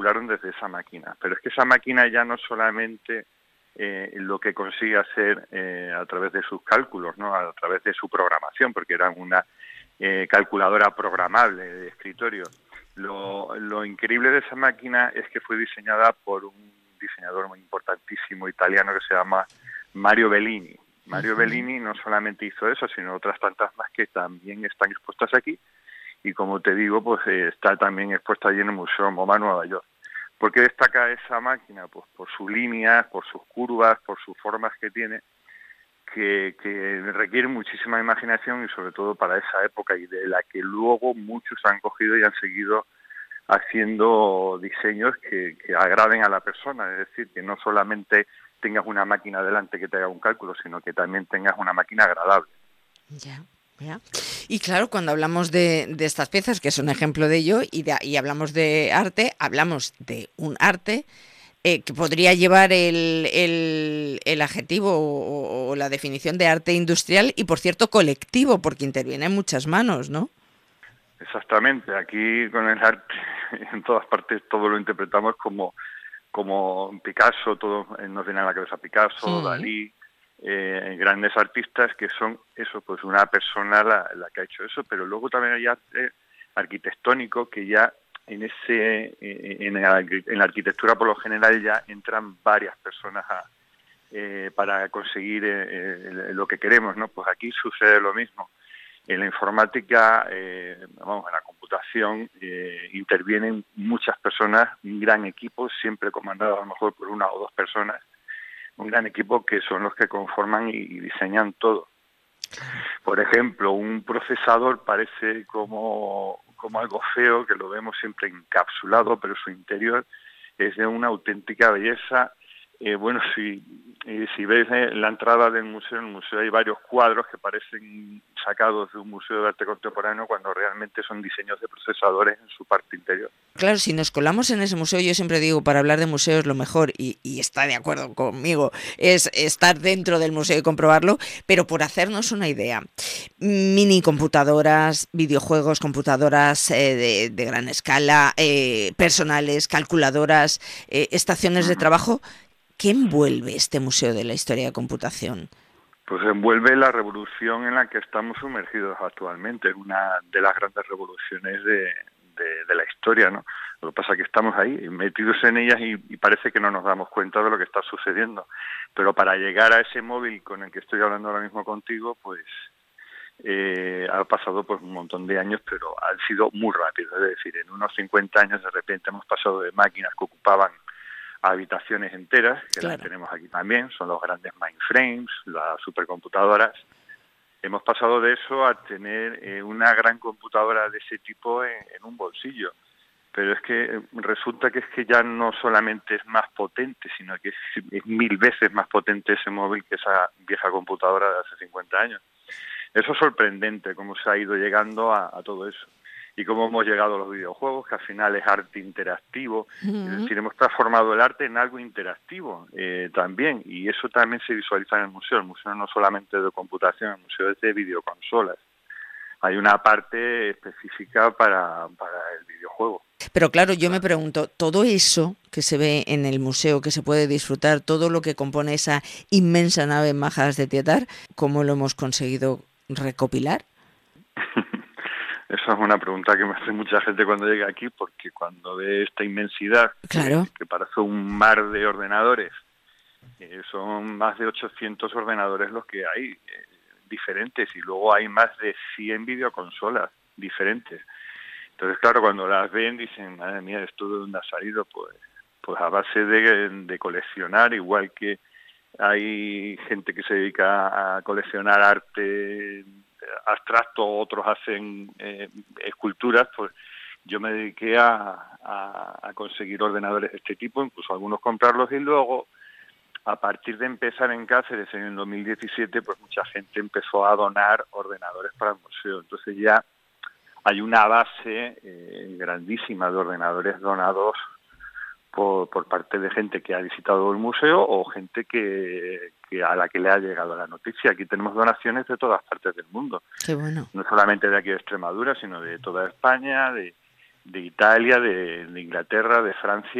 calcularon desde esa máquina. Pero es que esa máquina ya no solamente lo que consigue hacer a través de sus cálculos, ¿no? A través de su programación, porque era una calculadora programable de escritorio. Lo increíble de esa máquina es que fue diseñada por un diseñador muy importantísimo italiano que se llama Mario Bellini. Mario Bellini no solamente hizo eso, sino otras tantas más que también están expuestas aquí. Y como te digo, pues está también expuesta allí en el Museo MoMA Nueva York. ¿Por qué destaca esa máquina? Pues por sus líneas, por sus curvas, por sus formas que tiene, que requiere muchísima imaginación y sobre todo para esa época, y de la que luego muchos han cogido y han seguido haciendo diseños que agraden a la persona. Es decir, que no solamente tengas una máquina delante que te haga un cálculo, sino que también tengas una máquina agradable. Ya. Ya. Y claro, cuando hablamos de estas piezas, que es un ejemplo de ello, y hablamos de arte, hablamos de un arte que podría llevar el adjetivo o la definición de arte industrial y, por cierto, colectivo, porque interviene en muchas manos, ¿no? Exactamente. Aquí con el arte, en todas partes, todo lo interpretamos como Picasso, todo nos viene a la cabeza Picasso, Dalí, grandes artistas que son eso, pues una persona la que ha hecho eso, pero luego también hay arte arquitectónico que ya en la arquitectura por lo general ya entran varias personas para conseguir lo que queremos, ¿no? Pues aquí sucede lo mismo. En la informática, en la computación, intervienen muchas personas, un gran equipo, siempre comandado a lo mejor por una o dos personas, un gran equipo que son los que conforman y diseñan todo. Por ejemplo, un procesador parece como algo feo, que lo vemos siempre encapsulado, pero su interior es de una auténtica belleza. Si ves la entrada del museo, en el museo hay varios cuadros que parecen sacados de un museo de arte contemporáneo cuando realmente son diseños de procesadores en su parte interior. Claro, si nos colamos en ese museo, yo siempre digo, para hablar de museos lo mejor, y está de acuerdo conmigo, es estar dentro del museo y comprobarlo, pero por hacernos una idea, mini computadoras, videojuegos, computadoras de gran escala, personales, calculadoras, estaciones de trabajo. ¿Qué envuelve este Museo de la Historia de Computación? Pues envuelve la revolución en la que estamos sumergidos actualmente, es una de las grandes revoluciones de la historia, ¿no? Lo que pasa es que estamos ahí, metidos en ellas y parece que no nos damos cuenta de lo que está sucediendo. Pero para llegar a ese móvil con el que estoy hablando ahora mismo contigo, pues ha pasado pues un montón de años, pero han sido muy rápidos. Es decir, en unos 50 años de repente hemos pasado de máquinas que ocupaban habitaciones enteras, que claro, las tenemos aquí también, son los grandes mainframes, las supercomputadoras. Hemos pasado de eso a tener una gran computadora de ese tipo en un bolsillo. Pero es que resulta que ya no solamente es más potente, sino que es 1000 veces más potente ese móvil que esa vieja computadora de hace 50 años. Eso es sorprendente, cómo se ha ido llegando a todo eso. Y cómo hemos llegado a los videojuegos, que al final es arte interactivo. Es decir, hemos transformado el arte en algo interactivo también, y eso también se visualiza en el museo. El museo no solamente de computación, el museo es de videoconsolas. Hay una parte específica para el videojuego. Pero claro, yo me pregunto, todo eso que se ve en el museo, que se puede disfrutar, todo lo que compone esa inmensa nave en Majas de Tietar, ¿cómo lo hemos conseguido recopilar? Esa es una pregunta que me hace mucha gente cuando llega aquí, porque cuando ve esta inmensidad, claro, que parece un mar de ordenadores, son más de 800 ordenadores los que hay, diferentes, y luego hay más de 100 videoconsolas diferentes. Entonces, claro, cuando las ven dicen, madre mía, ¿esto de dónde ha salido? Pues a base de coleccionar, igual que hay gente que se dedica a coleccionar arte abstracto, otros hacen esculturas, pues yo me dediqué a conseguir ordenadores de este tipo, incluso algunos comprarlos, y luego, a partir de empezar en Cáceres en el 2017, pues mucha gente empezó a donar ordenadores para el museo. Entonces ya hay una base grandísima de ordenadores donados por parte de gente que ha visitado el museo o gente que a la que le ha llegado la noticia. Aquí tenemos donaciones de todas partes del mundo. Qué bueno. No solamente de aquí de Extremadura, sino de toda España, de Italia, de Inglaterra, de Francia